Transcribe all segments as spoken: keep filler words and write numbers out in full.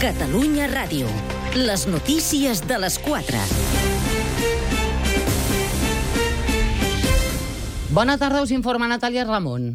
Catalunya Ràdio. Les notícies de les quatre. Bona tarda, us informa Natàlia Ramon.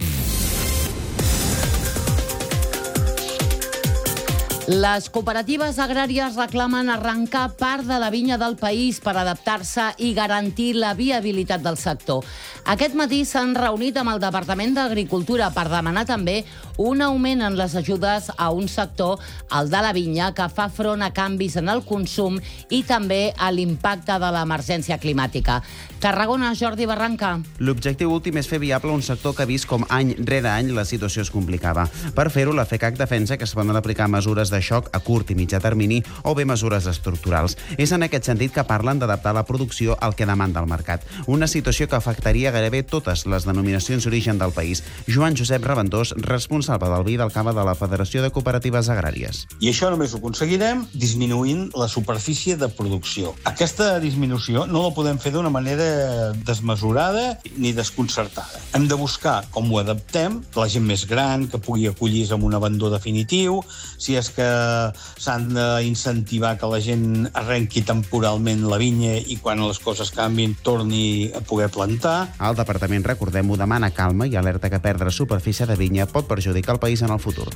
Les cooperatives agràries reclamen arrencar part de la vinya del país per adaptar-se i garantir la viabilitat del sector. Aquest matí s'han reunit amb el Departament d'Agricultura per demanar també un augment en les ajudes a un sector, el de la vinya, que fa front a canvis en el consum i també a l'impacte de l'emergència climàtica. Tarragona, Jordi Barranca. L'objectiu últim és fer viable un sector que ha vist com any rere any la situació es complicava. Per fer-ho, la FECAC defensa que es poden aplicar mesures de xoc a curt i mitjà termini o bé mesures estructurals. És en aquest sentit que parlen d'adaptar la producció al que demanda el mercat. Una situació que afectaria gairebé totes les denominacions d'origen del país. Joan Josep Raventós, responsable del vi del cava de la Federació de Cooperatives Agràries. I això només ho aconseguirem disminuint la superfície de producció. Aquesta disminució no la podem fer d'una manera desmesurada ni desconcertada. Hem de buscar com ho adaptem, la gent més gran, que pugui acollir-se amb un abandó definitiu, si és que s'han d'incentivar que la gent arrenqui temporalment la vinya i quan les coses canvin torni a poder plantar. El departament, recordem-ho, demana calma i alerta que perdre superfície de vinya pot perjudicar el país en el futur.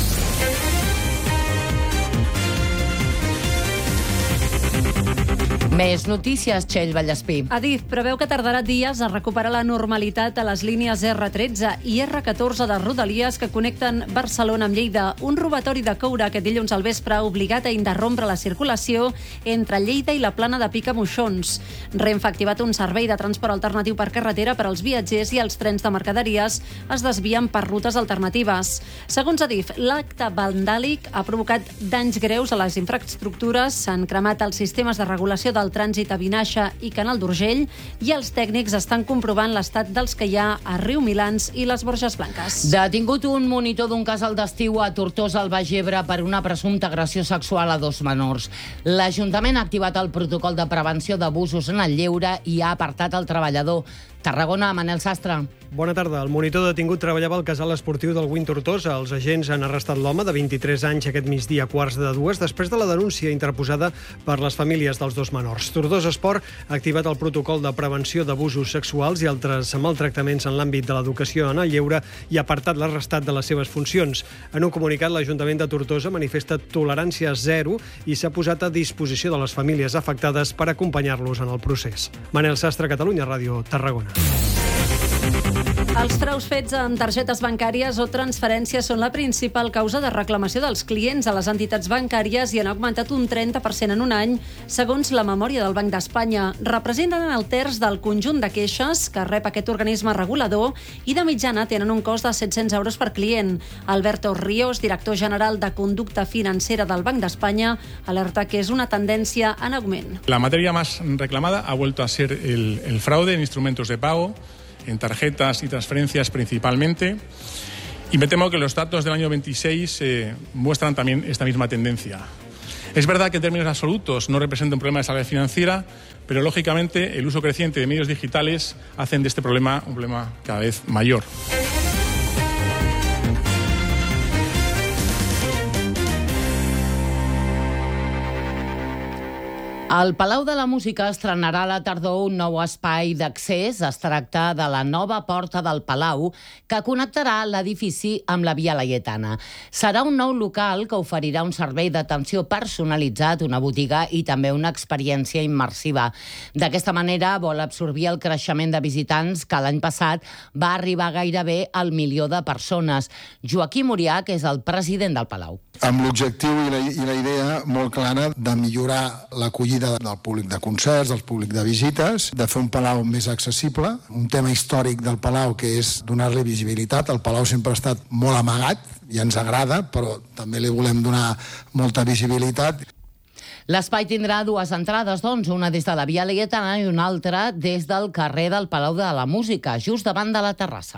Més notícies, Txell Vallespí. Adif preveu que tardarà dies a recuperar la normalitat a les línies erre tretze i erre catorze de Rodalies que connecten Barcelona amb Lleida. Un robatori de coure aquest dilluns al vespre ha obligat a interrompre la circulació entre Lleida i la plana de Picamoixons. Renfe ha activat un servei de transport alternatiu per carretera per als viatgers i els trens de mercaderies es desvien per rutes alternatives. Segons Adif, l'acte vandàlic ha provocat danys greus a les infraestructures, s'han cremat els sistemes de regulació del trànsit a Vinaixa i Canal d'Urgell i els tècnics estan comprovant l'estat dels que hi ha a Riu Milans i les Borges Blanques. Detingut un monitor d'un casal d'estiu a Tortosa, al Baix Ebre, per una presumpta agressió sexual a dos menors. L'Ajuntament ha activat el protocol de prevenció d'abusos en el lleure i ha apartat el treballador. Tarragona, Manel Sastre. Bona tarda. El monitor detingut treballava al casal esportiu del Win Tortosa. Els agents han arrestat l'home de vint-i-tres anys aquest migdia a quarts de dues després de la denúncia interposada per les famílies dels dos menors. Tortosa Esport ha activat el protocol de prevenció d'abusos sexuals i altres maltractaments en l'àmbit de l'educació en el lleure i ha apartat l'arrestat de les seves funcions. En un comunicat, l'Ajuntament de Tortosa manifesta tolerància zero i s'ha posat a disposició de les famílies afectades per acompanyar-los en el procés. Manel Sastre, Catalunya Ràdio, Tarragona. Els fraus fets amb targetes bancàries o transferències són la principal causa de reclamació dels clients a les entitats bancàries i han augmentat un trenta per cent en un any, segons la memòria del Banc d'Espanya. Representen el terç del conjunt de queixes que rep aquest organisme regulador i de mitjana tenen un cost de set-cents euros per client. Alberto Ríos, director general de Conducta Financera del Banc d'Espanya, alerta que és una tendència en augment. La materia más reclamada ha vuelto a ser el, el fraude en instrumentos de pago, en tarjetas y transferencias principalmente, y me temo que los datos del año veintiséis eh, muestran también esta misma tendencia. Es verdad que en términos absolutos no representa un problema de salud financiera, pero lógicamente el uso creciente de medios digitales hacen de este problema un problema cada vez mayor. El Palau de la Música estrenarà a la tardor un nou espai d'accés. Es tracta de la nova Porta del Palau, que connectarà l'edifici amb la Via Laietana. Serà un nou local que oferirà un servei d'atenció personalitzat, una botiga i també una experiència immersiva. D'aquesta manera vol absorbir el creixement de visitants que l'any passat va arribar gairebé al milió de persones. Joaquim Urià, que és el president del Palau. Amb l'objectiu i la, i la idea molt clara de millorar l'acollida del públic de concerts, del públic de visites, de fer un Palau més accessible, un tema històric del Palau que és donar-li visibilitat. El Palau sempre ha estat molt amagat i ens agrada, però també li volem donar molta visibilitat. L'espai tindrà dues entrades, doncs, una des de la Via Laietana i una altra des del carrer del Palau de la Música, just davant de la terrassa.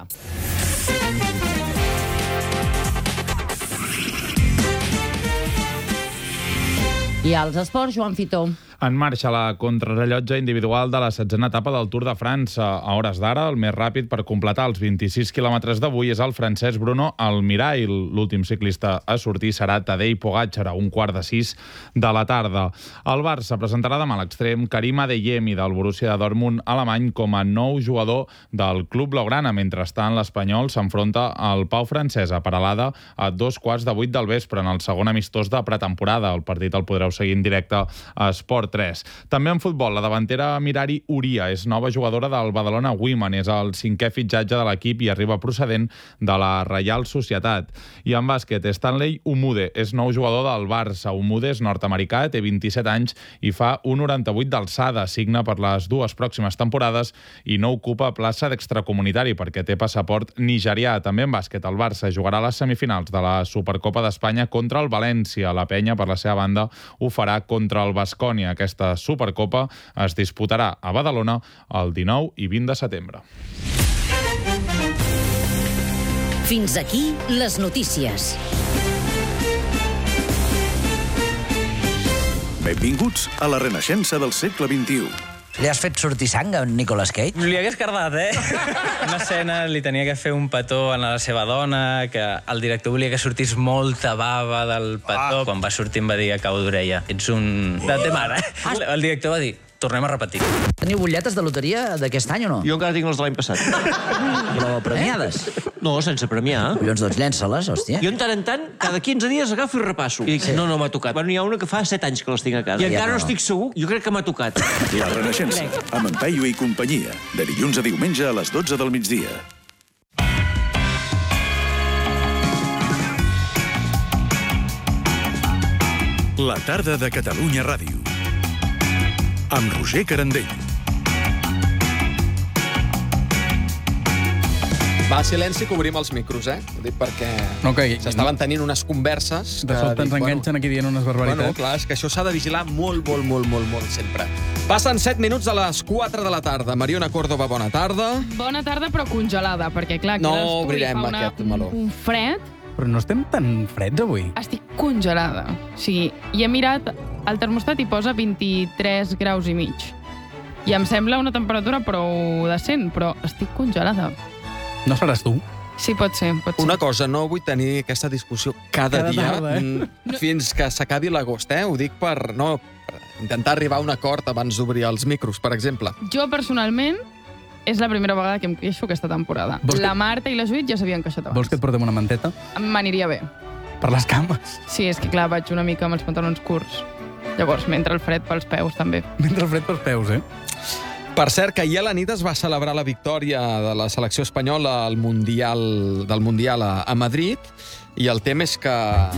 I als esports, Joan Fitó. En marxa la contrarrellotge individual de la setzena etapa del Tour de França. A hores d'ara, el més ràpid per completar els vint-i-sis quilòmetres d'avui és el francès Bruno Almirall. L'últim ciclista a sortir serà Tadej Pogačar a un quart de sis de la tarda. El Barça presentarà demà a l'extrem Karim Adeyemi del Borussia de Dortmund alemany com a nou jugador del Club Blaugrana. Mentrestant, l'Espanyol s'enfronta al Pau francès a Peralada a dos quarts de vuit del vespre en el segon amistós de pretemporada. El partit el podreu seguir en directe a Esport tres. També en futbol, la davantera Mirari Uria és nova jugadora del Badalona Women. És el cinquè fitxatge de l'equip i arriba procedent de la Reial Societat. I en bàsquet, Stanley Umude és nou jugador del Barça. Umude és nord-americà, té vint-i-set anys i fa un noranta-vuit d'alçada. Signa per les dues pròximes temporades i no ocupa plaça d'extracomunitari perquè té passaport nigerià. També en bàsquet, el Barça jugarà a les semifinals de la Supercopa d'Espanya contra el València. La Penya, per la seva banda, ho farà contra el Baskonia. Aquesta Supercopa es disputarà a Badalona el dinou i vint de setembre. Fins aquí les notícies. Benvinguts a la renaixença del segle vint-i-u. Li has fet sortir sang a Nicolas Cage? Li hagués cardat, eh? Una escena li tenia que fer un petó a la seva dona, que el director volia que sortís molta bava del petó. Ah. Quan va sortir em va dir a cau d'orella: ets un... de té mare. Ah. El director va dir: tornem a repetir. Teniu butlletes de loteria d'aquest any o no? Jo encara tinc les de l'any passat. Però premiades? No, sense premiar. Collons, doncs llença-les, hòstia. Jo, en tant en tant, cada quinze dies agafo i repasso. I dic, sí. no, no m'ha tocat. Bueno, hi ha una que fa set anys que les tinc a casa. I encara no estic segur, jo crec que m'ha tocat. La renaixença, amb en Peyu i companyia. De dilluns a diumenge a les dotze del migdia. La tarda de Catalunya Ràdio. Amb Roger Carandell. Va, silenci, que obrim els micros, eh? Ho dic perquè no, que... s'estaven tenint unes converses... De sobte ens enganxen aquí dient unes barbaritats. Bueno, clar, és que això s'ha de vigilar molt, molt, molt, molt, molt, sempre. Passen set minuts a les quatre de la tarda. Mariona Córdoba, bona tarda. Bona tarda, però congelada, perquè, clar, no obrirem fa una, aquest meló. Un, un fred... Però no estem tan freds, avui. Estic congelada. O sigui, i he mirat, el termòstat hi posa vint-i-tres graus i mig. I em sembla una temperatura prou decent, però estic congelada. No seràs tu? Sí, pot ser, pot ser. Una cosa, no vull tenir aquesta discussió cada, cada dia tarda, eh? No. Fins que s'acabi l'agost, eh? Ho dic per, no, per intentar arribar a un acord abans d'obrir els micros, per exemple. Jo, personalment, és la primera vegada que em queixo aquesta temporada. Vols la que... Marta i la Judit ja s'havien queixat abans. Vols que et portem una manteta? M'aniria bé. Per les cames? Sí, és que clar, vaig una mica amb els pantalons curts. Llavors, mentre el fred pels peus, també. Mentre el fred pels peus, eh? Per cert, que ahir a la nit es va celebrar la victòria de la selecció espanyola al Mundial, del Mundial a, a Madrid, i el tema és que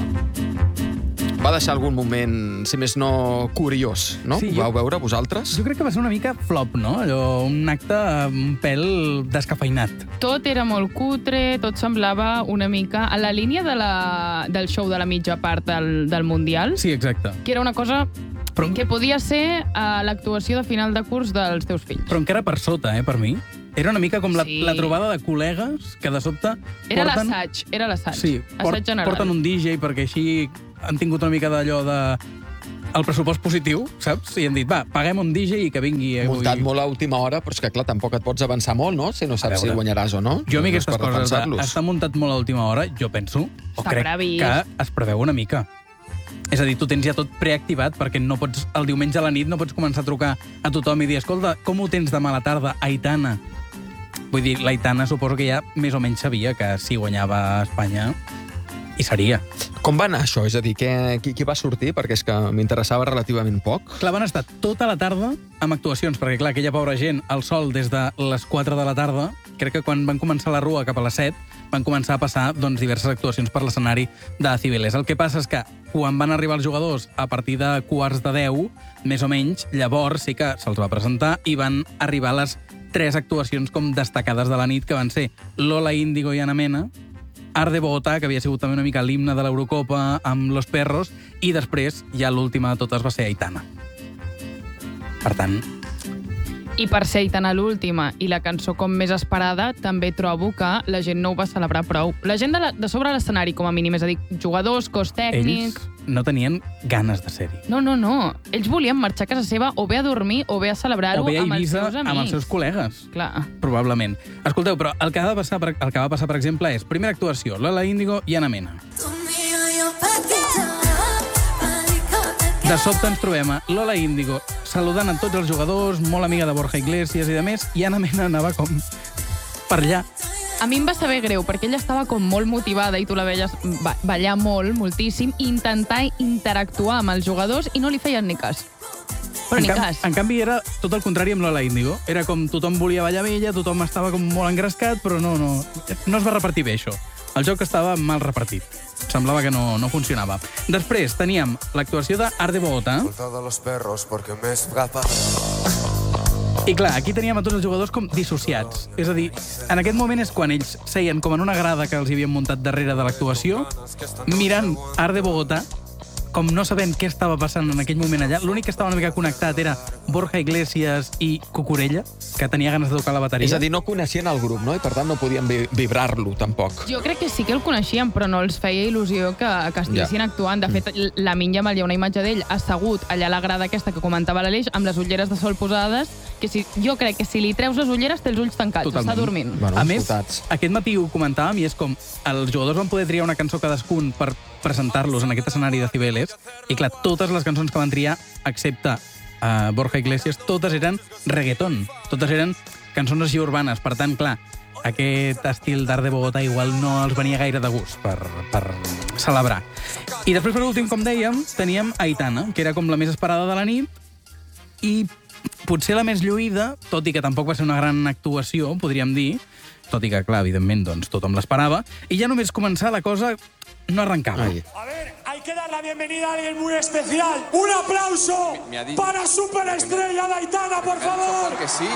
va deixar algun moment, si més no, curiós, no? Sí, Ho vau veure vosaltres? Jo crec que va ser una mica flop, no? Allò, un acte un pèl descafeinat. Tot era molt cutre, tot semblava una mica a la línia de la, del show de la mitja part del, del Mundial. Sí, exacte. Que era una cosa... Però... que podia ser uh, l'actuació de final de curs dels teus fills. Però encara per sota, eh, per mi. Era una mica com la, sí. la trobada de col·legues que de sobte Era porten... l'assaig, era l'assaig. Sí, port, assaig general. porten un D J perquè així han tingut una mica d'allò de... el pressupost positiu, saps? I han dit, va, paguem un D J i que vingui... Eh, Muntat avui... molt a última hora, però és que, clar, tampoc et pots avançar molt, no? Si no saps si guanyaràs o no. Jo a mi no aquestes coses d'estar muntat molt a última hora, jo penso, o Està crec previst. que es preveu una mica. És a dir, tu tens ja tot preactivat perquè no pots, el diumenge a la nit no pots començar a trucar a tothom i dir, escolta, com ho tens demà a la tarda, Aitana? Vull dir, l'Aitana suposo que ja més o menys sabia que si guanyava Espanya hi seria. Com va anar això? És a dir, què, qui, qui va sortir? Perquè és que m'interessava relativament poc. Clar, van estar tota la tarda amb actuacions, perquè clar, aquella pobra gent al sol des de les quatre de la tarda, crec que quan van començar la rua cap a les set, van començar a passar doncs, diverses actuacions per l'escenari de Cibeles. El que passa és que quan van arribar els jugadors a partir de quarts de deu, més o menys, llavors sí que se'ls va presentar i van arribar les tres actuacions com destacades de la nit, que van ser Lola Índigo i Ana Mena, Art de Bogotà, que havia sigut també una mica l'himne de l'Eurocopa amb Los Perros, i després, ja l'última de totes va ser Aitana. Per tant... I per ser Aitana l'última i la cançó com més esperada, també trobo que la gent no ho va celebrar prou. La gent de, la, de sobre l'escenari, com a mínim, és a dir, jugadors, cos tècnic... Ells? no tenien ganes de ser-hi. No, no, no. Ells volien marxar a casa seva o bé a dormir o bé a celebrar-ho amb els seus amics. amb els seus col·legues. Clar. Probablement. Escolteu, però el que, ha de passar, per, el que va passar, per exemple, és primera actuació, Lola Índigo i Ana Mena. De sobte ens trobem a Lola Índigo saludant a tots els jugadors, molt amiga de Borja Iglesias i de més, i Ana Mena anava com per allà. A mi em va saber greu, perquè ella estava com molt motivada i tu la veies ballar molt, moltíssim, i intentar interactuar amb els jugadors i no li feien ni cas. Però en ni camp, cas. En canvi, era tot el contrari amb Lola Índigo. Era com tothom volia ballar amb ella, tothom estava com molt engrescat, però no, no, no es va repartir bé, això. El joc estava mal repartit. Semblava que no, no funcionava. Després teníem l'actuació de Art de Bogotá. I clar, aquí teníem a tots els jugadors com dissociats. És a dir, en aquest moment és quan ells seien com en una grada que els havien muntat darrere de l'actuació, mirant Art de Bogotá, com no sabent què estava passant en aquell moment allà. L'únic que estava una mica connectat era Borja Iglesias i Cucurella, que tenia ganes de tocar la bateria. És a dir, no coneixien el grup, no? I per tant no podien vibrar-lo, tampoc. Jo crec que sí que el coneixien, però no els feia il·lusió que, que estiguessin ja. actuant. De fet, la Minya Mal, hi ha una imatge d'ell assegut allà a la grada aquesta que comentava l'Aleix, amb les ulleres de sol posades, que si, jo crec que si li treus les ulleres té els ulls tancats, Totalment. està dormint. Bueno, a més, fotats. Aquest matí ho comentàvem i és com els jugadors van poder triar una cançó cadascun per presentar-los en aquest escenari de Cibeles, i clar, totes les cançons que van triar, excepte uh, Borja Iglesias, totes eren reggaeton, totes eren cançons així urbanes. Per tant, clar, aquest estil d'Art de Bogotá igual no els venia gaire de gust per, per celebrar. I després, per últim, com dèiem, teníem Aitana, que era com la més esperada de la nit, i potser la més lluïda, tot i que tampoc va ser una gran actuació, podríem dir, tot i que, clar, evidentment, doncs, tothom l'esperava, i ja només començar la cosa no arrancaba. Ay. A ver, hay que dar la bienvenida a alguien muy especial. ¡Un aplauso me, me para Superestrella de Aitana, por favor! Que sí.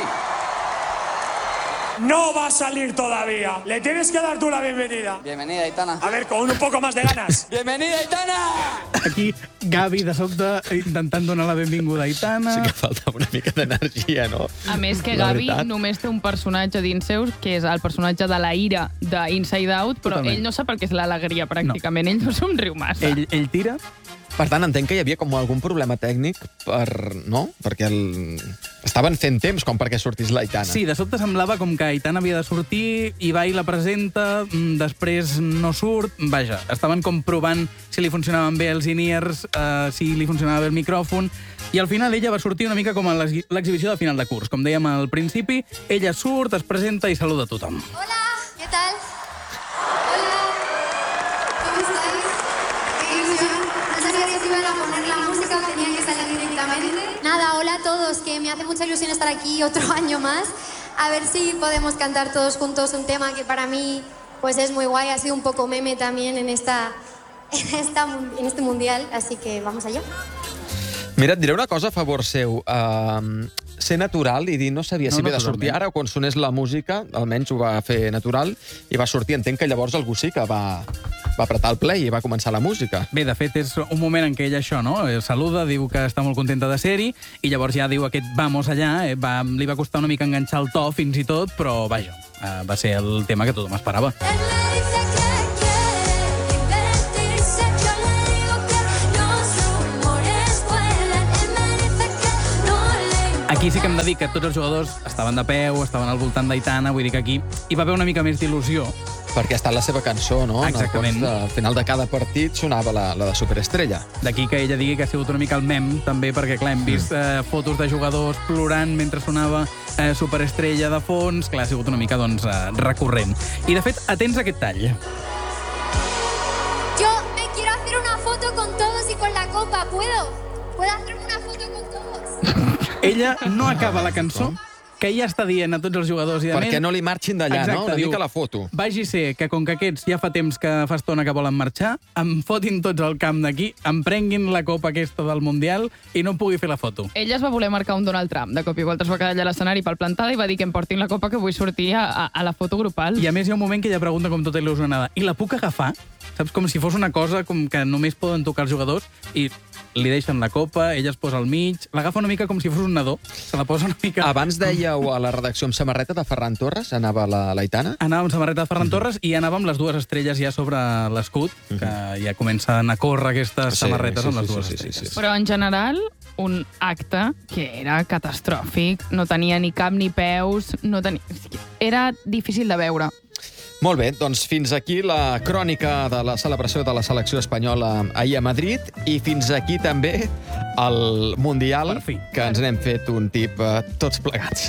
No va a salir todavía. Le tienes que dar tú la bienvenida. Bienvenida, Aitana. A ver, con un poco más de ganas. Bienvenida, Aitana! Aquí, Gavi, de sobte, intentant donar la benvinguda a Aitana. Sí que faltava una mica d'energia, no? A més que Gavi només té un personatge dins seus, que és el personatge de la ira d'Inside Out, però Totalment. ell no sap el que és l'alegria, pràcticament. No. Ell no somriu massa. Ell, ell tira. Per tant, entenc que hi havia com algun problema tècnic per... no? Perquè el... estaven fent temps com perquè sortís l'Aitana. Sí, de sobte semblava com que Aitana havia de sortir, Ibai la presenta, després no surt... Vaja, estaven com provant si li funcionaven bé els in-ears, eh, si li funcionava bé el micròfon, i al final ella va sortir una mica com a l'exhibició de final de curs. Com dèiem al principi, ella surt, es presenta i saluda a tothom. Hola, què tal? Hola, ¿cómo estáis? ¿Qué ilusión? No sabía si iban a poner la música o tenía que salir directamente. Nada, hola a todos, que me hace mucha ilusión estar aquí otro año más. A ver si podemos cantar todos juntos un tema que para mí pues es muy guay, ha sido un poco meme también en, esta, en, esta, en este mundial, así que vamos allá. Mira, et diré una cosa a favor seu. Uh, ser natural i dir no sabia no, si havia de sortir ara o quan sonés la música, almenys ho va fer natural i va sortir. Entenc que llavors algú sí que va, va apretar el play i va començar la música. Bé, de fet, és un moment en què ella això, no? Saluda, diu que està molt contenta de ser-hi i llavors ja diu aquest vamos allà. Eh, va, li va costar una mica enganxar el to fins i tot, però vaja, eh, va ser el tema que tothom esperava. Aquí sí que hem de dir que tots els jugadors estaven de peu, estaven al voltant d'Aitana, vull dir que aquí hi va haver una mica més d'il·lusió. Perquè ha estat la seva cançó, no? Exactament. Al final de cada partit sonava la, la de Superestrella. D'aquí que ella digui que ha sigut una mica el mem, també, perquè, clar, hem vist eh, fotos de jugadors plorant mentre sonava eh, Superestrella de fons. Clar, ha sigut una mica, doncs, eh, recurrent. I, de fet, atents a aquest tall. Yo me quiero hacer una foto con todos y con la copa, ¿puedo? ¿Puedo hacerme una foto con todos? Ella no acaba la cançó, que ja està dient a tots els jugadors... I perquè no li marxin d'allà, no? Una mica la foto. Vagi ser que, com que aquests ja fa temps que fa estona que volen marxar, em fotin tots al camp d'aquí, em prenguin la copa aquesta del Mundial i no pugui fer la foto. Ella es va voler marcar un Donald Trump. De cop i volta es va quedar allà a l'escenari palplantada i va dir que em portin la copa que vull sortir a, a, a la foto grupal. I a més hi ha un moment que ella pregunta com tota il·lusionada, i la puc agafar? Saps? Com si fos una cosa com que només poden tocar els jugadors i li deixen la copa, ella es posa al mig, l'agafa una mica com si fos un nadó, se la posa una mica... Abans dèieu a la redacció amb samarreta de Ferran Torres, anava la l'Aitana? Anava amb samarreta de Ferran Torres i anava amb les dues estrelles ja sobre l'escut, que ja comencen a córrer aquestes samarretes amb les dues estrelles. Però en general, un acte que era catastròfic, no tenia ni cap ni peus, no tenia... era difícil de veure. Molt bé, doncs fins aquí la crònica de la celebració de la selecció espanyola ahir a Madrid i fins aquí també el Mundial, que ens n'hem fet un tip eh, tots plegats.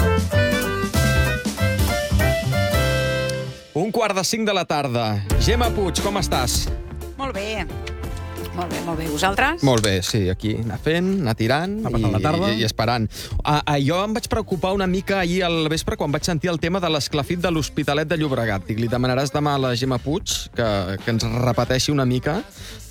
Un quart de cinc de la tarda. Gemma Puig, com estàs? Molt bé. Molt bé, molt bé. Vosaltres? Molt bé, sí, aquí anar fent, anar tirant i, la tarda. i, i esperant. Ah, ah, jo em vaig preocupar una mica ahir al vespre quan vaig sentir el tema de l'esclafit de l'Hospitalet de Llobregat. Dic, li demanaràs demà a la Gemma Puig que, que ens repeteixi una mica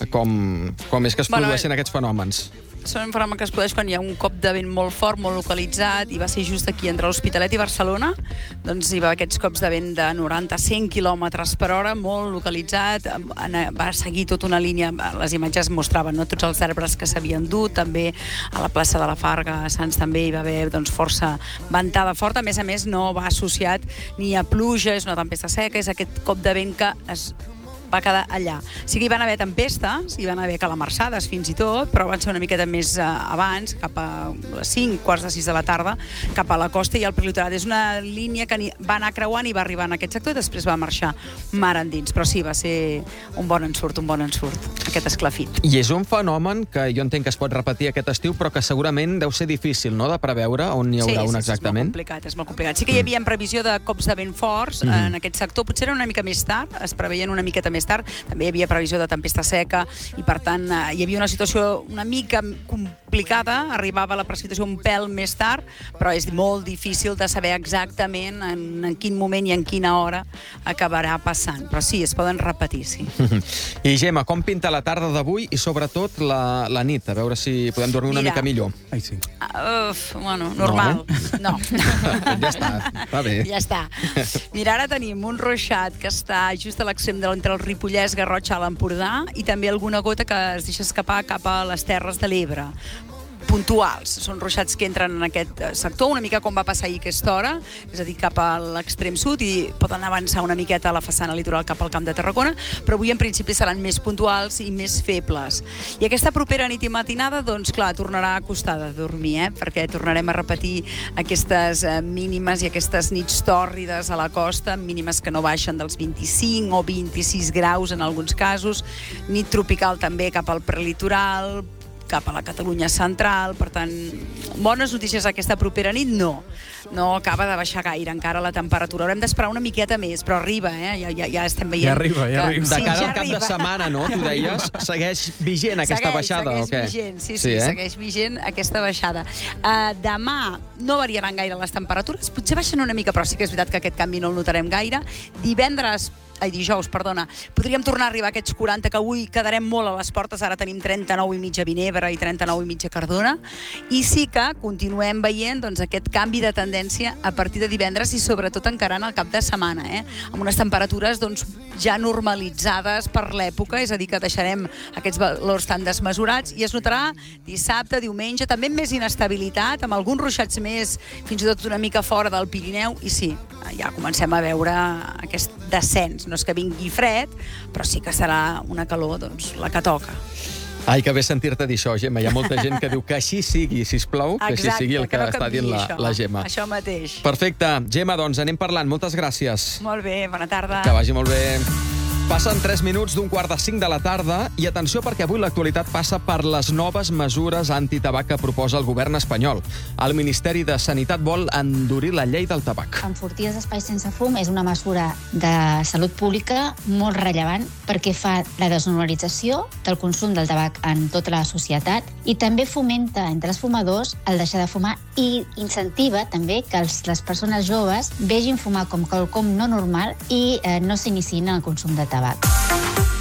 com, com és que es Bueno, produeixen aquests fenòmens. Són un fenomen que es produeix quan hi ha un cop de vent molt fort, molt localitzat, i va ser just aquí entre l'Hospitalet i Barcelona. Doncs hi va aquests cops de vent de noranta a cent quilòmetres per hora, molt localitzat. Va seguir tota una línia, les imatges mostraven, no?, tots els arbres que s'havien dut, també a la plaça de la Farga, a Sants també hi va haver doncs, força ventada forta. A més a més, no va associat ni a pluja, és una tempesta seca, és aquest cop de vent que es va quedar allà. Sí que hi van haver tempestes, hi van haver calamarsades fins i tot, però van ser una miqueta més eh, abans, cap a les cinc, quarts de sis de la tarda, cap a la costa i al prelitorat. És una línia que va anar creuant i va arribar en aquest sector i després va marxar mar endins. Però sí, va ser un bon ensurt, un bon ensurt, aquest esclafit. I és un fenomen que jo entenc que es pot repetir aquest estiu, però que segurament deu ser difícil, no?, de preveure on hi haurà sí, un sí, exactament. Sí, és molt complicat, és molt complicat. Sí que hi havia previsió de cops de vent forts mm. en aquest sector, potser era una mica més tard, es preveien una miqueta més tard, també hi havia previsió de tempesta seca i per tant hi havia una situació una mica complicada, arribava la precipitació un pèl més tard, però és molt difícil de saber exactament en, en quin moment i en quina hora acabarà passant, però sí, es poden repetir, sí. I Gemma, com pinta la tarda d'avui i sobretot la, la nit, a veure si podem dormir una Mira, mica millor. Ai, sí. Uf, bueno, normal. No. no. Ja està, va bé. Ja està. Mira, ara tenim un ruixat que està just a l'extrem de entre el Ripollès, Garrotxa, a l'Empordà, i també alguna gota que es deixa escapar cap a les Terres de l'Ebre. Puntuals, són ruixats que entren en aquest sector, una mica com va passar ahir aquesta hora, és a dir, cap a l'extrem sud, i poden avançar una miqueta a la façana litoral cap al Camp de Tarragona, però avui en principi seran més puntuals i més febles. I aquesta propera nit i matinada, doncs clar, tornarà a costar de dormir, eh? perquè tornarem a repetir aquestes mínimes i aquestes nits tòrrides a la costa, mínimes que no baixen dels vint-i-cinc o vint-i-sis graus en alguns casos, nit tropical també cap al prelitoral, cap a la Catalunya central, per tant, bones notícies aquesta propera nit, no. No acaba de baixar gaire encara la temperatura. Haurem d'esperar una miqueta més, però arriba, eh? Ja, ja, ja estem veient... Ja arriba, ja que... arriba. De Sí, cara ja al cap arriba. de setmana, no? Tu deies, segueix vigent aquesta segueix, baixada, segueix o què? Vigent, sí, sí, sí eh? segueix vigent aquesta baixada. Uh, demà no variaran gaire les temperatures, potser baixen una mica, però sí que és veritat que aquest canvi no el notarem gaire. Divendres ai, dijous, perdona, podríem tornar a arribar a aquests quaranta, que avui quedarem molt a les portes, ara tenim trenta-nou i mitja Vinebre i trenta-nou i mitja Cardona, i sí que continuem veient doncs, aquest canvi de tendència a partir de divendres i sobretot encarant el cap de setmana, eh? amb unes temperatures doncs, ja normalitzades per l'època, és a dir, que deixarem aquests valors tan desmesurats i es notarà dissabte, diumenge, també amb més inestabilitat, amb alguns ruixats més, fins i tot una mica fora del Pirineu, i sí, ja comencem a veure aquest descens. No és que vingui fred, però sí que serà una calor, doncs, la que toca. Ai, que bé sentir-te dir això, Gemma. Hi ha molta gent que diu que així sigui, sisplau, que així sigui el que, que no està dient la, això, la Gemma. Això mateix. Perfecte. Gemma, doncs anem parlant. Moltes gràcies. Molt bé, bona tarda. Que vagi molt bé. Passen tres minuts d'un quart de cinc de la tarda i atenció perquè avui l'actualitat passa per les noves mesures antitabac que proposa el govern espanyol. El Ministeri de Sanitat vol endurir la llei del tabac. Enfortir els espais sense fum és una mesura de salut pública molt rellevant perquè fa la desnormalització del consum del tabac en tota la societat i també fomenta entre els fumadors el deixar de fumar i incentiva també que els, les persones joves vegin fumar com quelcom no normal i eh, no s'iniciïn en el consum de tabac.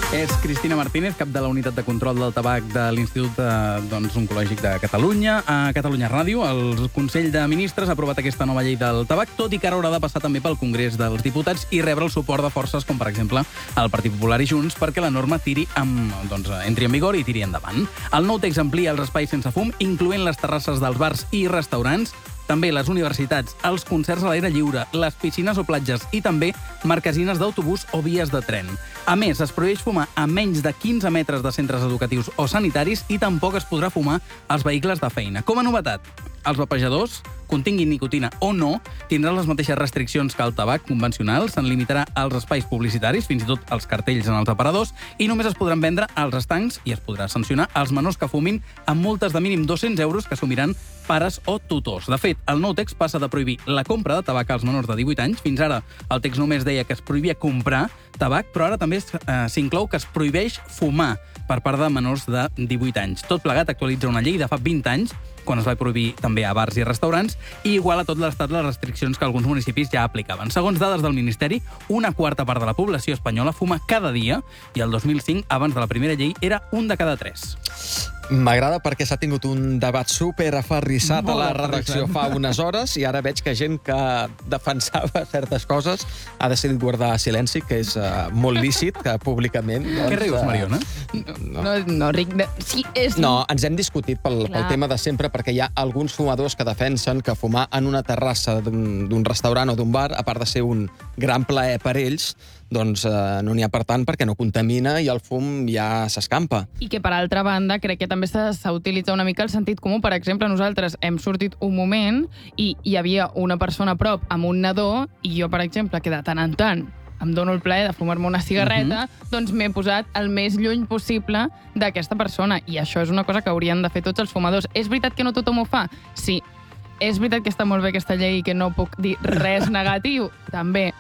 És Cristina Martínez, cap de la Unitat de Control del Tabac de l'Institut de, doncs, Oncològic de Catalunya. A Catalunya Ràdio, el Consell de Ministres ha aprovat aquesta nova llei del tabac, tot i que ara haurà de passar també pel Congrés dels Diputats i rebre el suport de forces com, per exemple, el Partit Popular i Junts, perquè la norma tiri amb, doncs, entri en vigor i tiri endavant. El nou text amplia els espais sense fum, incloent les terrasses dels bars i restaurants, també les universitats, els concerts a l'aire lliure, les piscines o platges i també marquesines d'autobús o vies de tren. A més, es prohibeix fumar a menys de quinze metres de centres educatius o sanitaris i tampoc es podrà fumar als vehicles de feina. Com a novetat, els vapejadors, continguin nicotina o no, tindran les mateixes restriccions que el tabac convencional, se'n limitarà als espais publicitaris, fins i tot als cartells en els aparadors, i només es podran vendre als estancs i es podrà sancionar els menors que fumin amb multes de mínim dos-cents euros que assumiran pares o tutors. De fet, el nou text passa de prohibir la compra de tabac als menors de divuit anys. Fins ara el text només deia que es prohibia comprar tabac, però ara també eh, s'inclou que es prohibeix fumar per part de menors de divuit anys. Tot plegat actualitza una llei de fa vint anys, quan es va prohibir també a bars i restaurants, i igual a tot l'estat les restriccions que alguns municipis ja aplicaven. Segons dades del Ministeri, una quarta part de la població espanyola fuma cada dia, i el dos mil cinc, abans de la primera llei, era un de cada tres. M'agrada perquè s'ha tingut un debat super aferrissat a la redacció fa unes hores i ara veig que gent que defensava certes coses ha decidit guardar silenci, que és uh, molt lícit, que públicament... Doncs, Què rius, Mariona? No, no, no Ric, de... sí, és... No, ens hem discutit pel, pel tema de sempre, perquè hi ha alguns fumadors que defensen que fumar en una terrassa d'un restaurant o d'un bar, a part de ser un gran plaer per ells, doncs eh, no n'hi ha per tant perquè no contamina i el fum ja s'escampa. I que, per altra banda, crec que també s'ha utilitzat una mica el sentit comú. Per exemple, nosaltres hem sortit un moment i hi havia una persona a prop amb un nadó i jo, per exemple, que de tant en tant em dono el plaer de fumar-me una cigarreta, uh-huh. doncs m'he posat el més lluny possible d'aquesta persona. I això és una cosa que haurien de fer tots els fumadors. És veritat que no tothom ho fa? Sí. És veritat que està molt bé aquesta llei i que no puc dir res negatiu? També.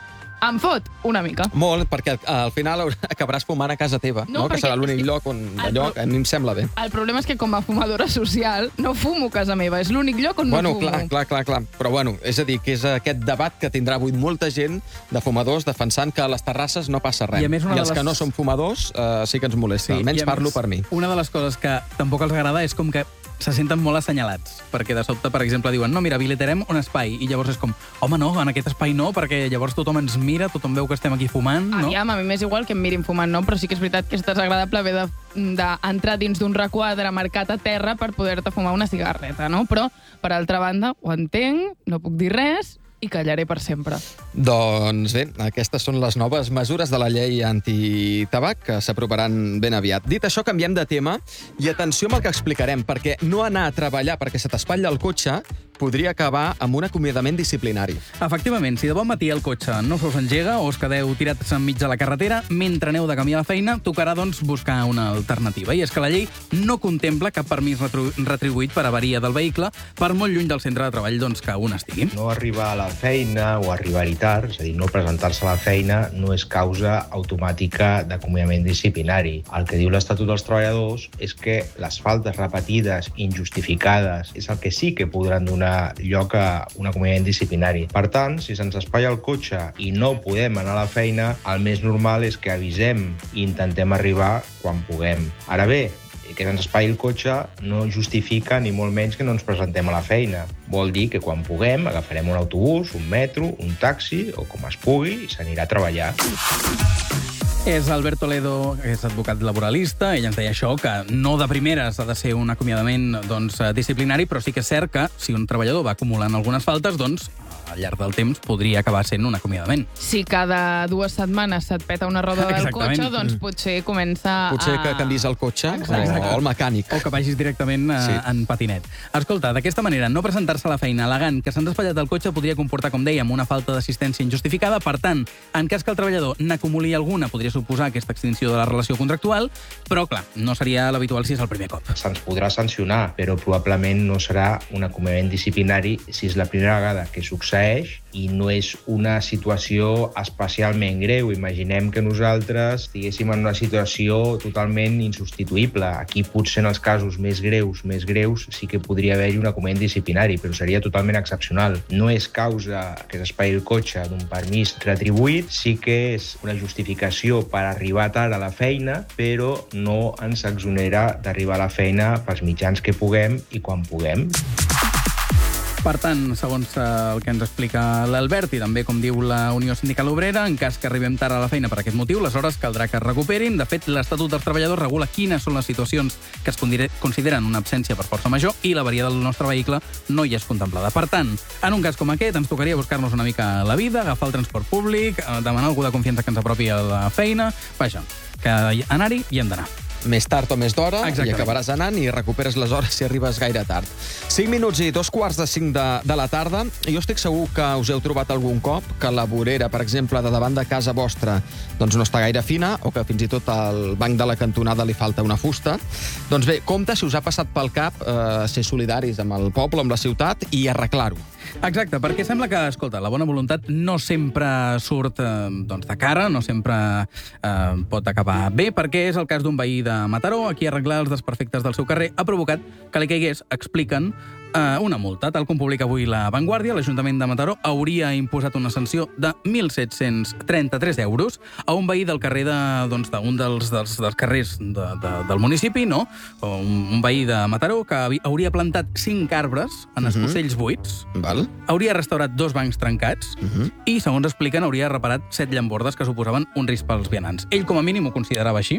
Em fot una mica. Molt, perquè al final acabaràs fumant a casa teva, no? no? Que serà l'únic lloc on... Allò, a mi em sembla bé. El problema és que com a fumadora social no fumo a casa meva, és l'únic lloc on bueno, no fumo. Clar, clar, clar, clar. Però bueno, és a dir, que és aquest debat que tindrà avui molta gent de fumadors defensant que a les terrasses no passa res. I, I els les... que no són fumadors eh, sí que ens molesta, sí, almenys parlo per mi. Una de les coses que tampoc els agrada és com que se senten molt assenyalats, perquè de sobte, per exemple, diuen no, mira, habilitarem un espai, i llavors és com, home, no, en aquest espai no, perquè llavors tothom ens mira, tothom veu que estem aquí fumant, no? Aviam, a mi m'és igual que em mirin fumant, no? Però sí que és veritat que és desagradable haver d'entrar de, dins d'un requadre marcat a terra per poder-te fumar una cigarreta, no? Però, per altra banda, ho entenc, no puc dir res, i callaré per sempre. Doncs bé, aquestes són les noves mesures de la llei antitabac que s'aprovaran ben aviat. Dit això, canviem de tema i atenció amb el que explicarem, perquè no anar a treballar perquè se t'espatlla el cotxe podria acabar amb un acomiadament disciplinari. Efectivament, si de bon matí el cotxe no se us engega o us quedeu tirats enmig de la carretera, mentre aneu de camí a la feina, tocarà, doncs, buscar una alternativa. I és que la llei no contempla cap permís retribuït per avaria del vehicle, per molt lluny del centre de treball doncs, que un estigui. No arribar a la feina o arribar-hi tard, és a dir, no presentar-se a la feina, no és causa automàtica d'acomiadament disciplinari. El que diu l'Estatut dels Treballadors és que les faltes repetides, injustificades, és el que sí que podran donar lloc a un acomiadament disciplinari. Per tant, si se'ns espatlla el cotxe i no podem anar a la feina, el més normal és que avisem i intentem arribar quan puguem. Ara bé, que se'ns espatlli el cotxe no justifica ni molt menys que no ens presentem a la feina. Vol dir que quan puguem agafarem un autobús, un metro, un taxi o com es pugui i s'anirà a treballar. És Albert Toledo, que és advocat laboralista. Ell ens deia això, que no de primeres ha de ser un acomiadament doncs, disciplinari, però sí que és cert que si un treballador va acumulant algunes faltes, doncs al llarg del temps podria acabar sent un acomiadament. Si cada dues setmanes se't peta una roda del cotxe, doncs potser comença potser a... que canvis el cotxe Exacte. o el mecànic. O que vagis directament a, sí. en patinet. Escolta, d'aquesta manera, no presentar-se a la feina al·legant que s'han despatlat el cotxe podria comportar, com dèiem, una falta d'assistència injustificada. Per tant, en cas que el treballador n'acumuli alguna, podria suposar aquesta extinció de la relació contractual, però, clar, no seria l'habitual si és el primer cop. Se'ns podrà sancionar, però probablement no serà un acomiadament disciplinari si és la primera vegada que succeeix succeeix i no és una situació especialment greu. Imaginem que nosaltres estiguéssim en una situació totalment insubstituïble. Aquí potser en els casos més greus, més greus, sí que podria haver-hi un acomiadament disciplinari, però seria totalment excepcional. No és causa que s'espaï el cotxe d'un permís retribuït, sí que és una justificació per arribar tard a la feina, però no ens exonera d'arribar a la feina pels mitjans que puguem i quan puguem. Per tant, segons el que ens explica l'Albert i també com diu la Unió Sindical Obrera, en cas que arribem tard a la feina per aquest motiu, les hores caldrà que es recuperin. De fet, l'Estatut dels Treballadors regula quines són les situacions que es consideren una absència per força major i l'avaria del nostre vehicle no hi és contemplada. Per tant, en un cas com aquest, ens tocaria buscar-nos una mica la vida, agafar el transport públic, demanar algú de confiança que ens apropi a la feina. Vaja, que anar-hi hi hem d'anar. Més tard o més d'hora, i acabaràs anant i recuperes les hores si arribes gaire tard. cinc minuts i dos quarts de cinc de, de la tarda. Jo estic segur que us heu trobat algun cop que la vorera, per exemple, de davant de casa vostra, doncs no està gaire fina, o que fins i tot al banc de la cantonada li falta una fusta. Doncs bé, compte si us ha passat pel cap eh, ser solidaris amb el poble, amb la ciutat, i arreglar-ho. Exacte, perquè sembla que, escolta, la bona voluntat no sempre surt eh, doncs de cara, no sempre eh, pot acabar bé, perquè és el cas d'un veí de Mataró, a qui arreglar els desperfectes del seu carrer ha provocat que li caigués, expliquen, eh, una multa. Tal com publica avui La Vanguardia, l'Ajuntament de Mataró hauria imposat una sanció de mil set-cents trenta-tres euros a un veí del carrer de, doncs, d'un dels, dels, dels carrers de, de, del municipi, no? Un, un veí de Mataró que hauria plantat cinc arbres en escossells buits, Val. hauria restaurat dos bancs trencats Uh -huh. i, segons expliquen, hauria reparat set llambordes que suposaven un risc pels vianants. Ell, com a mínim, ho considerava així.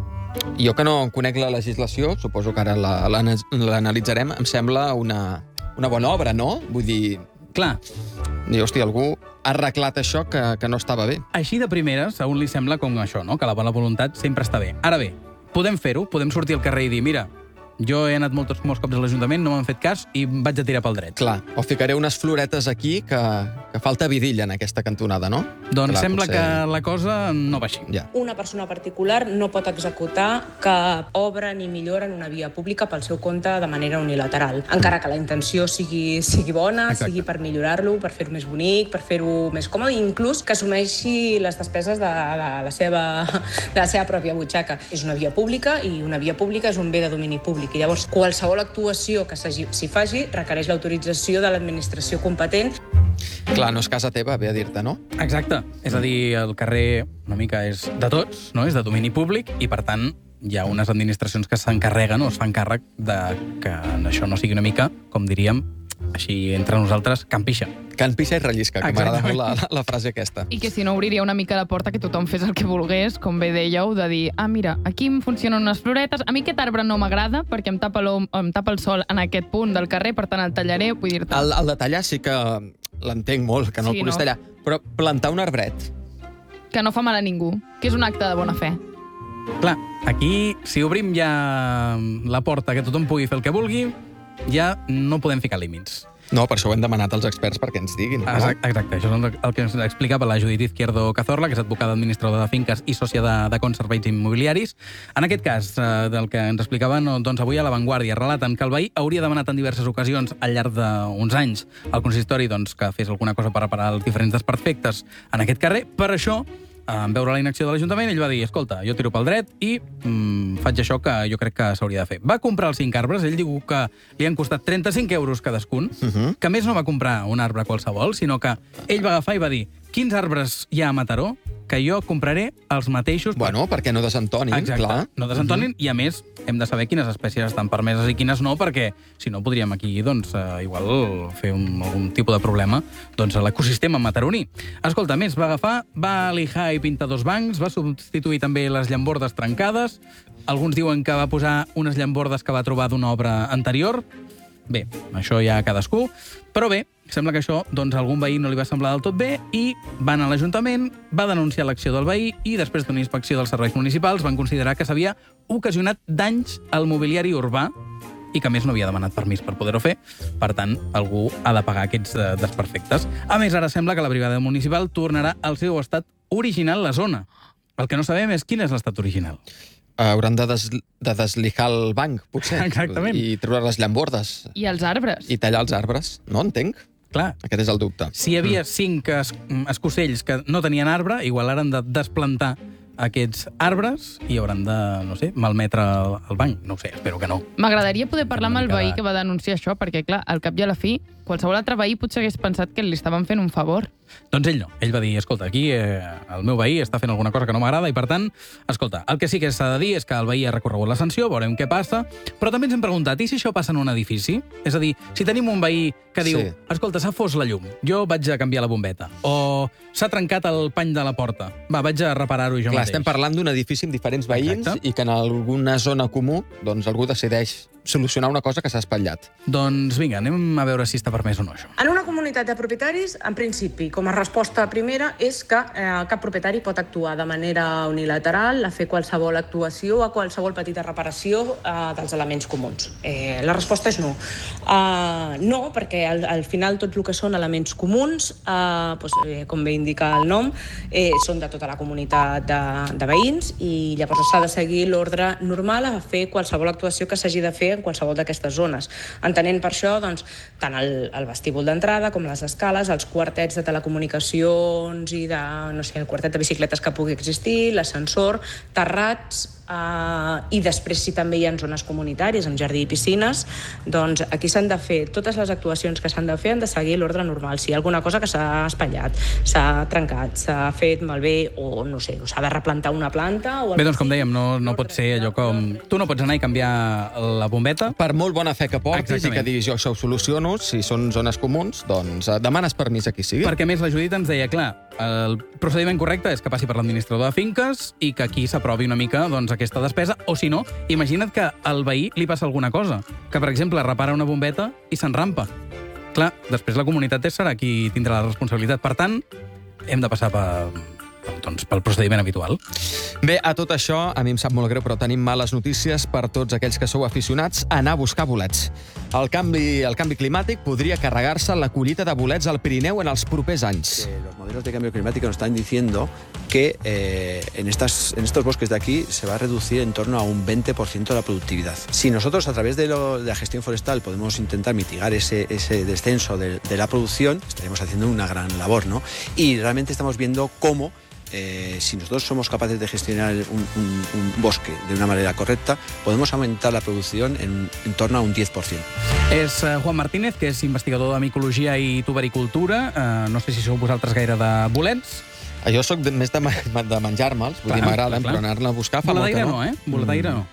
Jo que no conec la legislació, suposo que ara l'analitzarem, em sembla una, una bona obra, no? Vull dir... Clar. I, hòstia, algú ha arreglat això que, que no estava bé. Així de primera, segon li sembla com això, no? Que la bona voluntat sempre està bé. Ara bé, podem fer-ho, podem sortir al carrer i dir, mira, jo he anat molts, molts cops a l'Ajuntament, no m'han fet cas i vaig a tirar pel dret. Clar, o ficaré unes floretes aquí que, que falta vidilla en aquesta cantonada, no? Doncs Clar, sembla potser... que la cosa no va així. Ja. Una persona particular no pot executar cap obra ni millora en una via pública pel seu compte de manera unilateral, encara que la intenció sigui, sigui bona, Exacte. sigui per millorar-lo, per fer-ho més bonic, per fer-ho més còmode, i inclús que assumeixi les despeses de, de, la seva, de la seva pròpia butxaca. És una via pública i una via pública és un bé de domini públic. I llavors qualsevol actuació que s'hi faci requereix l'autorització de l'administració competent. Clar, no és casa teva, ve a dir-te, no? Exacte. És a dir, el carrer una mica és de tots, no? És de domini públic i, per tant, hi ha unes administracions que s'encarreguen o es fan càrrec de que això no sigui una mica, com diríem, així entre nosaltres, can pixa. Can pixa i rellisca, que m'agrada molt la, la frase aquesta. I que si no obriria una mica la porta que tothom fes el que volgués, com bé dèieu, de dir, ah, mira, aquí em funcionen unes floretes, a mi aquest arbre no m'agrada perquè em tapa, em tapa el sol en aquest punt del carrer, per tant el tallaré, vull dir-te... El, el de tallar sí que l'entenc molt, que no Sí, el puguis no? tallar, però plantar un arbret... Que no fa mal a ningú, que és un acte de bona fe. Clar, aquí, si obrim ja la porta que tothom pugui fer el que vulgui, ja no podem ficar límits. No, per això ho hem demanat als experts perquè ens diguin. No? Exacte, exacte, això és el que ens explicava la Judit Izquierdo Cazorla, que és advocada administradora de finques i sòcia de, de Cons Serveis Immobiliaris. En aquest cas, eh, del que ens explicaven, doncs avui a La Vanguardia relaten que el veí hauria demanat en diverses ocasions al llarg d'uns anys al consistori doncs, que fes alguna cosa per reparar els diferents desperfectes en aquest carrer. Per això, en veure la inacció de l'Ajuntament, ell va dir, escolta, jo tiro pel dret i mm, faig això que jo crec que s'hauria de fer. Va comprar els cinc arbres, ell diu que li han costat trenta-cinc euros cadascun, uh -huh. que a més no va comprar un arbre qualsevol, sinó que ell va agafar i va dir, quins arbres hi ha a Mataró que jo compraré els mateixos... Bueno, perquè no desentonin, Exacte, clar. no desentonin, uh -huh. i a més hem de saber quines espècies estan permeses i quines no, perquè si no podríem aquí, doncs, eh, igual fer un, algun tipus de problema doncs, a l'ecosistema mataroní. Escolta, a més, va agafar, va lijar i pintar dos bancs, va substituir també les llambordes trencades, alguns diuen que va posar unes llambordes que va trobar d'una obra anterior. Bé, això ja cadascú, però bé, sembla que això doncs, a algun veí no li va semblar del tot bé i va anar a l'Ajuntament, va denunciar l'acció del veí i després d'una inspecció dels serveis municipals van considerar que s'havia ocasionat danys al mobiliari urbà i que a més no havia demanat permís per poder-ho fer. Per tant, algú ha de pagar aquests eh, desperfectes. A més, ara sembla que la brigada municipal tornarà al seu estat original la zona. El que no sabem és quin és l'estat original. Hauran de, des, de deslijar el banc, potser. Exactament. I treure les llambordes. I els arbres. I tallar els arbres. No entenc. Clar. Aquest és el dubte. Si hi havia cinc es escocells que no tenien arbre, igual ara han de desplantar aquests arbres i hauran de, no sé, malmetre el banc. No ho sé, espero que no. M'agradaria poder parlar amb el veí que va denunciar això, perquè, clar, al cap i a la fi, qualsevol altre veí potser hagués pensat que li estaven fent un favor. Doncs ell no. Ell va dir, escolta, aquí eh, el meu veí està fent alguna cosa que no m'agrada i, per tant, escolta, el que sí que s'ha de dir és que el veí ha recorregut la sanció, veurem què passa, però també ens hem preguntat, i si això passa en un edifici? És a dir, si tenim un veí que diu, sí. escolta, s'ha fos la llum, jo vaig a canviar la bombeta, o s'ha trencat el pany de la porta, va, vaig a reparar-ho jo Clar, mateix. Estem parlant d'un edifici amb diferents veïns Exacte. I que en alguna zona comú doncs algú decideix solucionar una cosa que s'ha espatllat. Doncs vinga, anem a veure si està permès o no això. En una comunitat de propietaris, en principi, com a resposta primera, és que eh, cap propietari pot actuar de manera unilateral a fer qualsevol actuació o qualsevol petita reparació eh, dels elements comuns. Eh, la resposta és no. Uh, no, perquè al, al final tot el que són elements comuns, uh, doncs, eh, com bé indica el nom, eh, són de tota la comunitat de, de veïns i llavors s'ha de seguir l'ordre normal a fer qualsevol actuació que s'hagi de fer en qualsevol d'aquestes zones. Entenent per això, doncs, tant el, el vestíbul d'entrada com les escales, els quartets de telecomunicacions i de, no sé, el quartet de bicicletes que pugui existir, l'ascensor, terrats, Uh, i després si també hi ha zones comunitàries amb jardí i piscines, doncs aquí s'han de fer totes les actuacions que s'han de fer, han de seguir l'ordre normal. Si hi ha alguna cosa que s'ha espatllat, s'ha trencat, s'ha fet malbé o no sé, s'ha de replantar una planta o... Bé, doncs com dèiem, no, no pot ser allò com... Tu no pots anar i canviar la bombeta. Per molt bona fe que portis Exactament. I que diguis jo això ho soluciono, si són zones comuns, doncs demanes permís a qui sigui. Perquè més la Judit ens deia, clar, el procediment correcte és que passi per l'administrador de finques i que aquí s'aprovi una mica doncs, aquesta despesa, o si no, imagina't que al veí li passa alguna cosa, que, per exemple, repara una bombeta i s'enrampa. Clar, després la comunitat serà qui tindrà la responsabilitat. Per tant, hem de passar per, doncs, pel procediment habitual. Bé, a tot això, a mi em sap molt greu, però tenim males notícies per tots aquells que sou aficionats a anar a buscar bolets. El canvi, el canvi climàtic podria carregar-se la collita de bolets al Pirineu en els propers anys. Eh, los modelos de cambio climático nos están diciendo que eh, en, estas, en estos bosques de aquí se va a reducir en torno a un veinte por ciento la productividad. Si nosotros a través de, lo, de la gestión forestal podemos intentar mitigar ese, ese descenso de, de la producción, estaríamos haciendo una gran labor, ¿no? Y realmente estamos viendo cómo Eh, si nosotros somos capaces de gestionar un, un, un bosque de una manera correcta, podemos aumentar la producción en, en torno a un diez por ciento. És uh, Juan Martínez, que és investigador de micologia i tubericultura. Uh, no sé si sou vosaltres gaire de bolets. Jo sóc de, més de, de menjar-me'ls, vull dir, m'agraden, però anar-ne a buscar fa molt que no. no, eh? Boletaire no.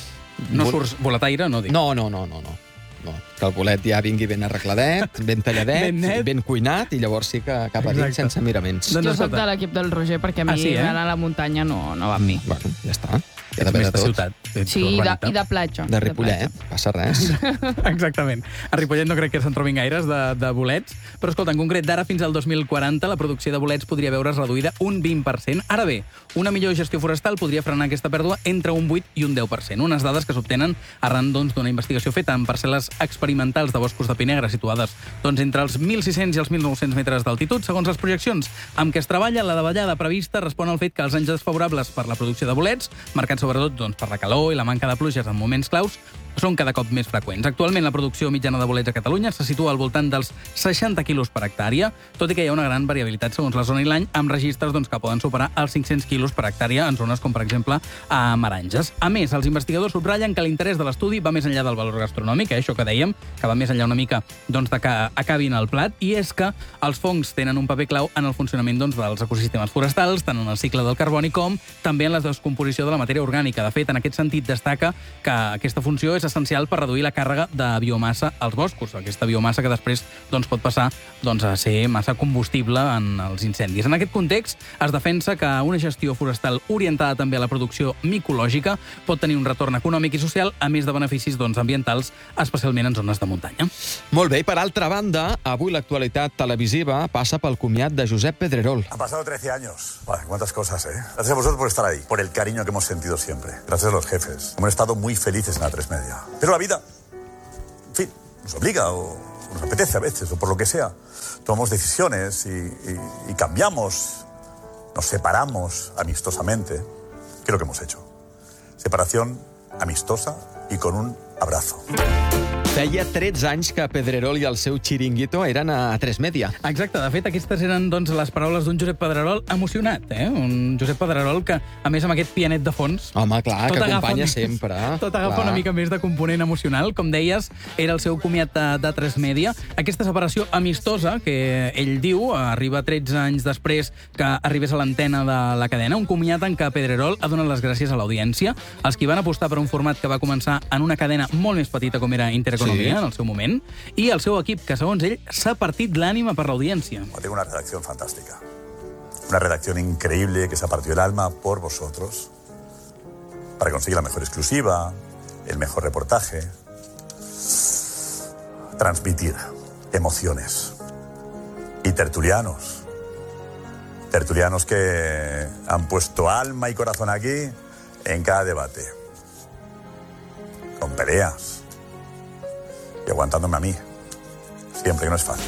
No Bol... surts boletaire, no dic. No, no, no, no, no. No, que el bolet ja vingui ben arregladet, ben talladet, ben, net. ben cuinat, i llavors sí que cap a dins sense miraments. Jo soc de l'equip del Roger, perquè a mi ah, sí, eh? anar a la muntanya no, no va amb mi. Bueno, ja està. Ja de més de ciutat. Sí, i de, i de platja. De Ripollet, de passa res. Exactament. A Ripollet no crec que se'n trobin gaires de, de bolets, però escolta, en concret, d'ara fins al dos mil quaranta la producció de bolets podria veure's reduïda un vint per cent. Ara bé, una millor gestió forestal podria frenar aquesta pèrdua entre un vuit i un deu per cent. Unes dades que s'obtenen arran doncs, d'una investigació feta en parcel·les experimentals de boscos de pi negre situades doncs, entre els mil sis-cents i els mil nou-cents metres d'altitud. Segons les projeccions amb què es treballa, la davallada prevista respon al fet que els anys desfavorables per la producció de bolets, marcats sobretot doncs, per la calor i la manca de pluges en moments claus, són cada cop més freqüents. Actualment, la producció mitjana de bolets a Catalunya se situa al voltant dels seixanta quilos per hectàrea, tot i que hi ha una gran variabilitat segons la zona i l'any, amb registres doncs, que poden superar els cinc-cents quilos per hectàrea en zones com, per exemple, a Maranges. A més, els investigadors subratllen que l'interès de l'estudi va més enllà del valor gastronòmic, eh, això que dèiem, que va més enllà una mica doncs, de que acabin al plat, i és que els fongs tenen un paper clau en el funcionament doncs, dels ecosistemes forestals, tant en el cicle del carboni com també en la descomposició de la matèria orgànica. De fet, en aquest sentit, destaca que aquesta funció és essencial per reduir la càrrega de biomassa als boscos, aquesta biomassa que després doncs, pot passar doncs, a ser massa combustible en els incendis. En aquest context, es defensa que una gestió forestal orientada també a la producció micològica pot tenir un retorn econòmic i social, a més de beneficis doncs, ambientals, especialment en zones de muntanya. Molt bé, i per altra banda, avui l'actualitat televisiva passa pel comiat de Josep Pedrerol. Han pasado trece años. Vale, cuántas cosas, ¿eh? Gracias a vosotros por estar ahí, por el cariño que hemos sentido siempre. Gracias a los jefes. Hemos estado muy felices en la tres media. Pero la vida, en fin, nos obliga o nos apetece a veces, o por lo que sea. Tomamos decisiones y, y, y cambiamos, nos separamos amistosamente. ¿Qué es lo que hemos hecho? Separación amistosa y con un abrazo. Feia tretze anys que Pedrerol i el seu xiringuito eren a tres Media. Exacte, de fet, aquestes eren doncs, les paraules d'un Josep Pedrerol emocionat, eh? Un Josep Pedrerol que, a més, amb aquest pianet de fons... Home, clar, que acompanya més, sempre. Tot agafa clar. una mica més de component emocional. Com deies, era el seu comiat de, de tres Media. Aquesta separació amistosa, que ell diu, arriba tretze anys després que arribés a l'antena de la cadena, un comiat en què Pedrerol ha donat les gràcies a l'audiència, els qui van apostar per un format que va començar en una cadena molt més petita com era Intereconomia, sí. en el seu moment, i el seu equip, que segons ell s'ha partit l'ànima per l'audiència. Tengo una redacción fantástica. Una redacción increíble que se ha partido el alma por vosotros para conseguir la mejor exclusiva, el mejor reportaje, transmitir emociones. Y tertulianos. Tertulianos que han puesto alma y corazón aquí en cada debate. Con peleas. Y aguantándome a mí. Siempre, que no es fácil.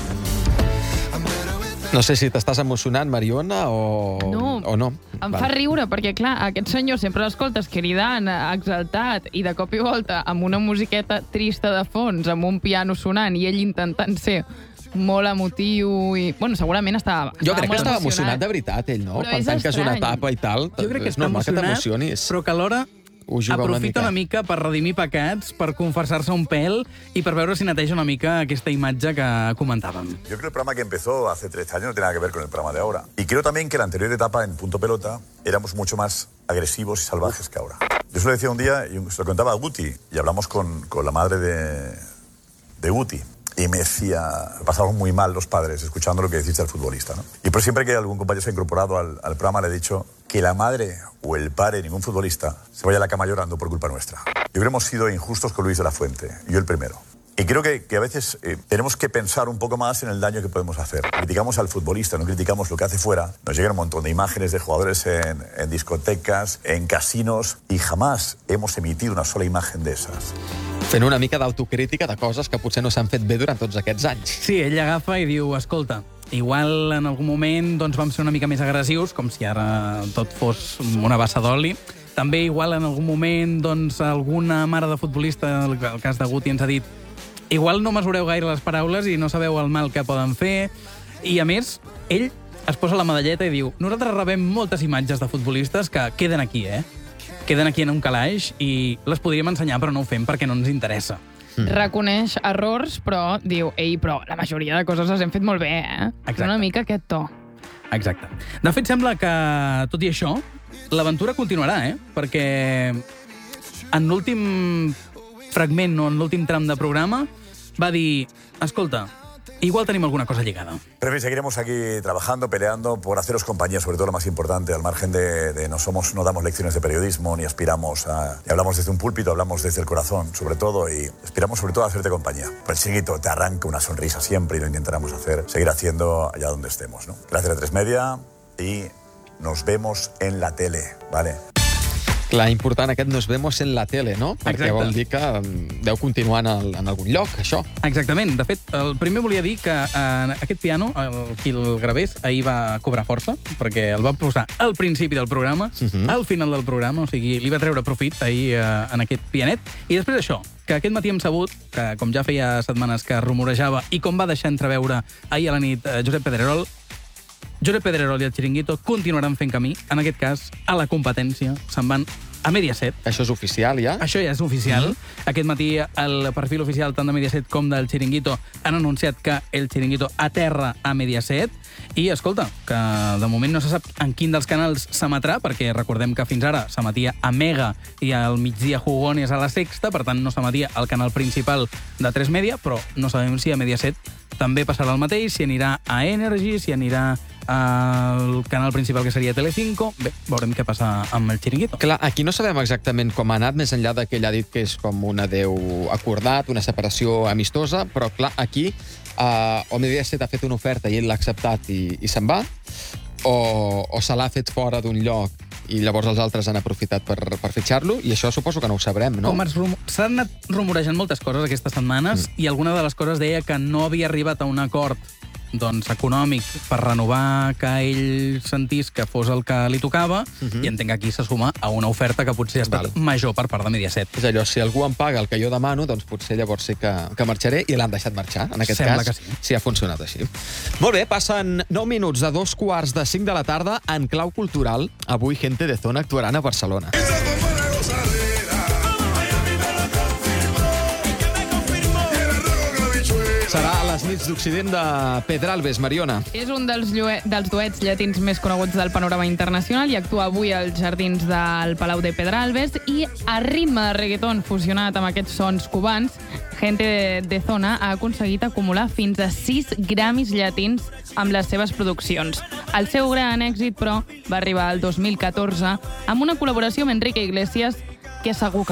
No sé si t'estàs emocionant, Mariona, o no. o no. Em Val. fa riure, perquè, clar, aquest senyor sempre l'escoltes cridant, exaltat, i de cop i volta amb una musiqueta trista de fons, amb un piano sonant, i ell intentant ser molt emotiu i... Bueno, segurament estava, estava Jo crec que estava emocionat. emocionat de veritat, ell, no? Però Quan és tanques una estrany. etapa i tal, Jo crec que és està normal que emocionat, t'emocionis. però que alhora Ho juga una aprofita mica. una mica per redimir pecats, per confessar-se un pèl i per veure si neteja una mica aquesta imatge que comentàvem. Yo creo que el programa que empezó hace trece años no tiene nada que ver con el programa de ahora. Y creo también que la anterior etapa en Punto Pelota éramos mucho más agresivos y salvajes que ahora. Yo se lo decía un día y se lo contaba a Guti y hablamos con, con la madre de, de Guti. Y me decía, pasamos muy mal los padres escuchando lo que decís del futbolista, ¿no? Y por siempre que algún compañero se ha incorporado al, al programa le he dicho que la madre o el padre de ningún futbolista se vaya a la cama llorando por culpa nuestra. Yo creo que hemos sido injustos con Luis de la Fuente, yo el primero. Y creo que, que a veces eh, tenemos que pensar un poco más en el daño que podemos hacer. Criticamos al futbolista, no criticamos lo que hace fuera. Nos llegan un montón de imágenes de jugadores en, en discotecas, en casinos, y jamás hemos emitido una sola imagen de esas. Fent una mica d'autocrítica de coses que potser no s'han fet bé durant tots aquests anys. Sí, ell agafa i diu, escolta, igual en algun moment doncs, vam ser una mica més agressius, com si ara tot fos una bassa d'oli. També igual en algun moment doncs, alguna mare de futbolista, el, el cas de Guti, ens ha dit igual no mesureu gaire les paraules i no sabeu el mal que poden fer. I, a més, ell es posa la medalleta i diu nosaltres rebem moltes imatges de futbolistes que queden aquí, eh? Queden aquí en un calaix i les podríem ensenyar, però no ho fem perquè no ens interessa. Mm. Reconeix errors, però diu, ei, però la majoria de coses les hem fet molt bé, eh? Exacte. Una mica aquest to. Exacte. De fet, sembla que, tot i això, l'aventura continuarà, eh? Perquè en l'últim fragment o en l'últim tram de programa va dir, escolta, igual tenim alguna cosa lligada. Pero en fin, seguiremos aquí trabajando, peleando por haceros compañía, sobre todo lo más importante, al margen de, de no somos, no damos lecciones de periodismo, ni aspiramos a... Ni hablamos desde un púlpito, hablamos desde el corazón, sobre todo, y aspiramos sobre todo a hacerte compañía. El chiquito te arranca una sonrisa siempre y lo intentaremos hacer, seguir haciendo allá donde estemos, ¿no? Gracias a tres Media y nos vemos en la tele, ¿vale? Clar, important aquest nos vemos en la tele, no? Perquè Exacte. vol dir que deu continuar en, el, en algun lloc, això. Exactament. De fet, el primer volia dir que eh, aquest piano, el, qui el gravés, ahir va cobrar força, perquè el va posar al principi del programa, uh -huh. al final del programa, o sigui, li va treure profit ahir eh, en aquest pianet. I després això, que aquest matí hem sabut, que com ja feia setmanes que rumorejava i com va deixar entreveure ahir a la nit eh, Josep Pedrerol, Josep Pedrerol i el Xiringuito continuaran fent camí, en aquest cas, a la competència. Se'n van a Mediaset. Això és oficial, ja? Això ja és oficial. Mm-hmm. Aquest matí el perfil oficial tant de Mediaset com del Xiringuito han anunciat que el Xiringuito aterra a Mediaset. I, escolta, que de moment no se sap en quin dels canals s'emetrà, perquè recordem que fins ara s'emetia a Mega i al migdia Jugones a la Sexta, per tant no s'emetia al canal principal de tres Media, però no sabem si a Mediaset també passarà el mateix, si anirà a Energy, si anirà al canal principal, que seria Telecinco. Bé, veurem què passa amb el Xiringuito. Clar, aquí no sabem exactament com ha anat, més enllà de que ell ha dit que és com un adeu acordat, una separació amistosa, però clar, aquí uh, o Mediaset ha fet una oferta i ell l'ha acceptat i, i se'n va, o, o se l'ha fet fora d'un lloc i llavors els altres han aprofitat per, per fitxar-lo, i això suposo que no ho sabrem, no? Com s'han anat rumorejant moltes coses aquestes setmanes, mm. i alguna de les coses deia que no havia arribat a un acord doncs, econòmic per renovar que ell sentís que fos el que li tocava, Mhm. i entenc que aquí se suma a una oferta que potser ha estat Val. major per part de Mediaset. És allò, si algú em paga el que jo demano, doncs potser llavors sí que, que marxaré, i l'han deixat marxar, en aquest Sembla cas. que sí. Sí, ha funcionat així. Molt bé, passen nou minuts de dos quarts de cinc de la tarda en clau cultural. Avui Gente de Zona actuaran a Barcelona. Serà a les nits d'Occident de Pedralbes, Mariona. És un dels, llue- dels duets llatins més coneguts del panorama internacional i actua avui als jardins del Palau de Pedralbes, i a ritme de reggaeton fusionat amb aquests sons cubans, Gente de, de Zona ha aconseguit acumular fins a sis Grammys llatins amb les seves produccions. El seu gran èxit, però, va arribar al dos mil catorze amb una col·laboració amb Enrique Iglesias que segur que